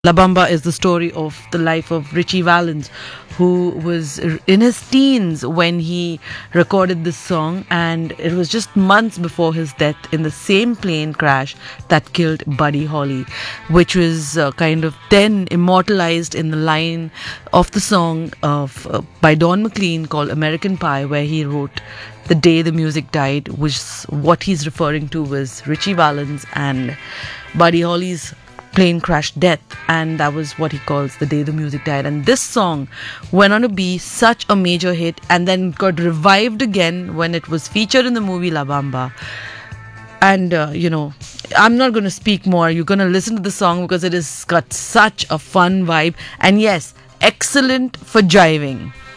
La Bamba is the story of the life of Richie Valens, who was in his teens when he recorded this song, and it was just months before his death in the same plane crash that killed Buddy Holly, which was kind of then immortalized in the line of the song of by Don McLean called American Pie, where he wrote "The Day the Music Died," which what he's referring to was Richie Valens and Buddy Holly's plane crash death, and that was what he calls The Day the Music Died. And this song went on to be such a major hit and then got revived again when it was featured in the movie La Bamba. And I'm not going to speak more. You're going to listen to the song because it has got such a fun vibe, and yes, excellent for jiving.